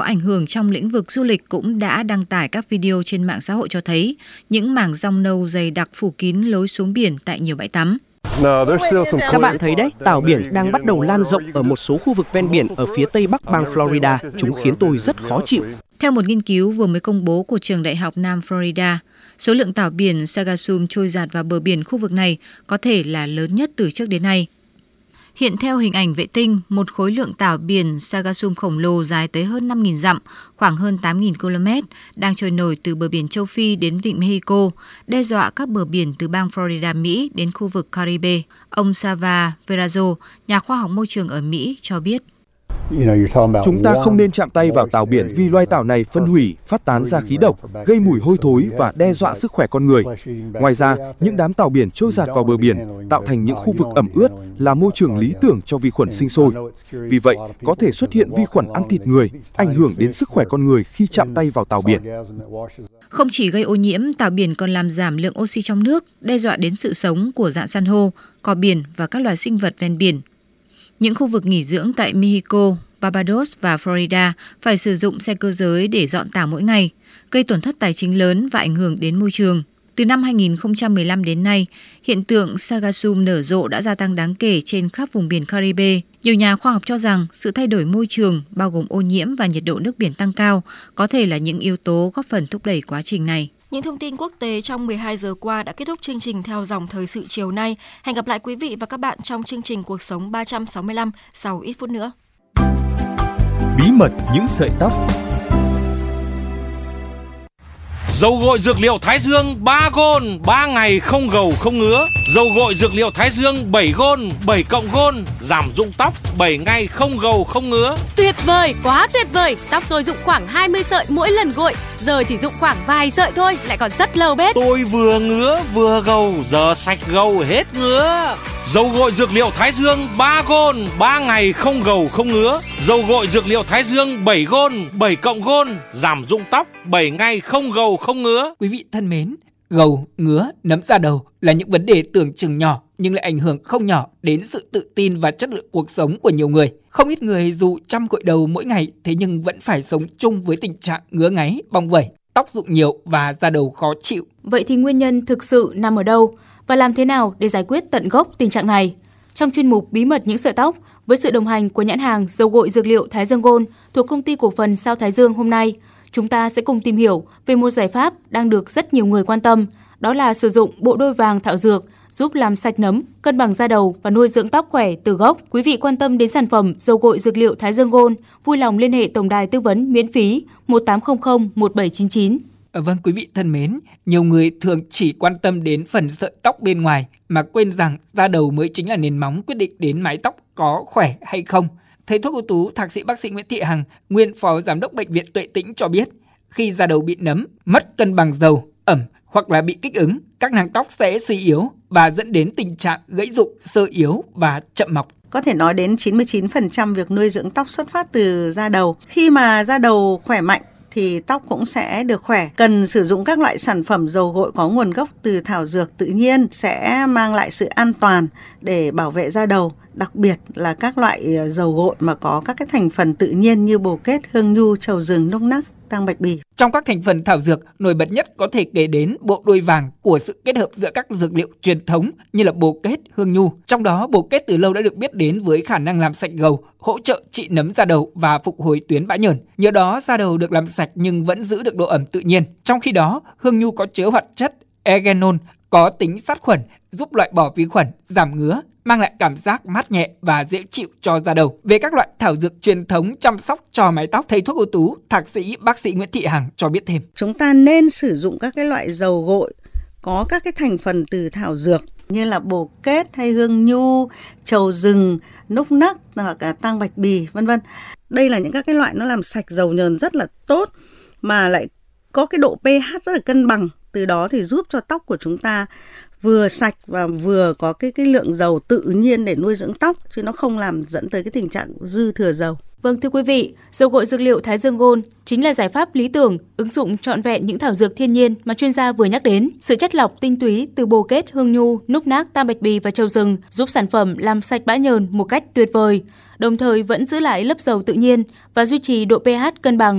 ảnh hưởng trong lĩnh vực du lịch cũng đã đăng tải các video trên mạng xã hội cho thấy những mảng rong nâu dày đặc phủ kín lối xuống biển tại nhiều bãi tắm. Các bạn thấy đấy, tảo biển đang bắt đầu lan rộng ở một số khu vực ven biển ở phía tây bắc bang Florida. Chúng khiến tôi rất khó chịu. Theo một nghiên cứu vừa mới công bố của trường đại học Nam Florida, số lượng tảo biển Sargassum trôi dạt vào bờ biển khu vực này có thể là lớn nhất từ trước đến nay. Hiện theo hình ảnh vệ tinh, một khối lượng tảo biển Sargassum khổng lồ dài tới hơn 5.000 dặm, khoảng hơn 8.000 km, đang trôi nổi từ bờ biển châu Phi đến vịnh Mexico, đe dọa các bờ biển từ bang Florida, Mỹ đến khu vực Caribe. Ông Sava Verazo, nhà khoa học môi trường ở Mỹ, cho biết. Chúng ta không nên chạm tay vào tảo biển vì loài tảo này phân hủy, phát tán ra khí độc, gây mùi hôi thối và đe dọa sức khỏe con người. Ngoài ra, những đám tảo biển trôi dạt vào bờ biển tạo thành những khu vực ẩm ướt là môi trường lý tưởng cho vi khuẩn sinh sôi. Vì vậy, có thể xuất hiện vi khuẩn ăn thịt người, ảnh hưởng đến sức khỏe con người khi chạm tay vào tảo biển. Không chỉ gây ô nhiễm, tảo biển còn làm giảm lượng oxy trong nước, đe dọa đến sự sống của rạn san hô, cò biển và các loài sinh vật ven biển. Những khu vực nghỉ dưỡng tại Mexico, Barbados và Florida phải sử dụng xe cơ giới để dọn tảo mỗi ngày, gây tổn thất tài chính lớn và ảnh hưởng đến môi trường. Từ năm 2015 đến nay, hiện tượng Sargassum nở rộ đã gia tăng đáng kể trên khắp vùng biển Caribe. Nhiều nhà khoa học cho rằng sự thay đổi môi trường, bao gồm ô nhiễm và nhiệt độ nước biển tăng cao, có thể là những yếu tố góp phần thúc đẩy quá trình này. Những thông tin quốc tế trong 12 giờ qua đã kết thúc chương trình theo dòng thời sự chiều nay. Hẹn gặp lại quý vị và các bạn trong chương trình Cuộc sống 365 sau ít phút nữa. Bí mật những sợi tóc. Dầu gội dược liệu Thái Dương 3 gôn, 3 ngày không gầu không ngứa. Dầu gội dược liệu Thái Dương 7 gôn, 7 cộng gôn, giảm rụng tóc 7 ngày không gầu không ngứa. Tuyệt vời, quá tuyệt vời. Tóc tôi rụng khoảng 20 sợi mỗi lần gội, giờ chỉ rụng khoảng vài sợi thôi, lại còn rất lâu bết. Tôi vừa ngứa vừa gầu, giờ sạch gầu hết ngứa. Dầu gội dược liệu Thái Dương 3 gôn, 3 ngày không gầu không ngứa. Dầu gội dược liệu Thái Dương 7 gôn, 7 cộng gôn, giảm rụng tóc 7 ngày không gầu không ngứa. Quý vị thân mến, gầu, ngứa, nấm da đầu là những vấn đề tưởng chừng nhỏ nhưng lại ảnh hưởng không nhỏ đến sự tự tin và chất lượng cuộc sống của nhiều người. Không ít người dù chăm gội đầu mỗi ngày thế nhưng vẫn phải sống chung với tình trạng ngứa ngáy, bong vẩy, tóc rụng nhiều và da đầu khó chịu. Vậy thì nguyên nhân thực sự nằm ở đâu? Và làm thế nào để giải quyết tận gốc tình trạng này? Trong chuyên mục Bí mật những sợi tóc, với sự đồng hành của nhãn hàng dầu gội dược liệu Thái Dương Gold thuộc công ty cổ phần Sao Thái Dương hôm nay, chúng ta sẽ cùng tìm hiểu về một giải pháp đang được rất nhiều người quan tâm, đó là sử dụng bộ đôi vàng thảo dược giúp làm sạch nấm, cân bằng da đầu và nuôi dưỡng tóc khỏe từ gốc. Quý vị quan tâm đến sản phẩm dầu gội dược liệu Thái Dương Gold, vui lòng liên hệ tổng đài tư vấn miễn phí 1800 1799. Vâng, quý vị thân mến, nhiều người thường chỉ quan tâm đến phần sợi tóc bên ngoài mà quên rằng da đầu mới chính là nền móng quyết định đến mái tóc có khỏe hay không. Thầy thuốc ưu tú Thạc sĩ bác sĩ Nguyễn Thị Hằng, nguyên Phó Giám đốc Bệnh viện Tuệ Tĩnh cho biết, khi da đầu bị nấm, mất cân bằng dầu, ẩm hoặc là bị kích ứng, các nang tóc sẽ suy yếu và dẫn đến tình trạng gãy rụng, xơ yếu và chậm mọc. Có thể nói đến 99% việc nuôi dưỡng tóc xuất phát từ da đầu. Khi mà da đầu khỏe mạnh thì tóc cũng sẽ được khỏe. Cần sử dụng các loại sản phẩm dầu gội có nguồn gốc từ thảo dược tự nhiên sẽ mang lại sự an toàn để bảo vệ da đầu. Đặc biệt là các loại dầu gội mà có các cái thành phần tự nhiên như bồ kết, hương nhu, trầu rừng, núc nắc, tăng bạch bì. Trong các thành phần thảo dược, nổi bật nhất có thể kể đến bộ đôi vàng của sự kết hợp giữa các dược liệu truyền thống như là bồ kết, hương nhu. Trong đó, bồ kết từ lâu đã được biết đến với khả năng làm sạch gầu, hỗ trợ trị nấm da đầu và phục hồi tuyến bã nhờn. Nhờ đó, da đầu được làm sạch nhưng vẫn giữ được độ ẩm tự nhiên. Trong khi đó, hương nhu có chứa hoạt chất eugenol có tính sát khuẩn, giúp loại bỏ vi khuẩn, giảm ngứa, mang lại cảm giác mát nhẹ và dễ chịu cho da đầu. Về các loại thảo dược truyền thống chăm sóc cho mái tóc, thầy thuốc ưu tú Thạc sĩ bác sĩ Nguyễn Thị Hằng cho biết thêm. Chúng ta nên sử dụng các cái loại dầu gội có các cái thành phần từ thảo dược như là bồ kết hay hương nhu, trầu rừng, núc nắc hoặc là tăng bạch bì, vân vân. Đây là những các cái loại nó làm sạch dầu nhờn rất là tốt mà lại có cái độ pH rất là cân bằng. Từ đó thì giúp cho tóc của chúng ta vừa sạch và vừa có cái lượng dầu tự nhiên để nuôi dưỡng tóc, chứ nó không làm dẫn tới cái tình trạng dư thừa dầu. Vâng, thưa quý vị, dầu gội dược liệu Thái Dương Gold chính là giải pháp lý tưởng ứng dụng trọn vẹn những thảo dược thiên nhiên mà chuyên gia vừa nhắc đến. Sự chất lọc tinh túy từ bồ kết, hương nhu, núc nác, tam bạch bì và trầu rừng giúp sản phẩm làm sạch bã nhờn một cách tuyệt vời, đồng thời vẫn giữ lại lớp dầu tự nhiên và duy trì độ pH cân bằng.